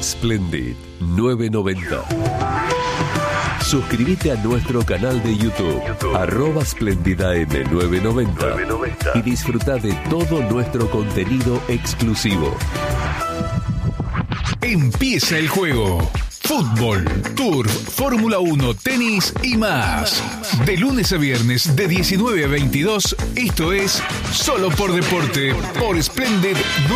Splendid 990. Suscríbete a nuestro canal de YouTube, @SplendidAM990 y disfruta de todo nuestro contenido exclusivo. Empieza el juego. Fútbol, Turf, Fórmula 1, tenis y más. De lunes a viernes de 19 a 22, esto es Solo por Deporte por Splendid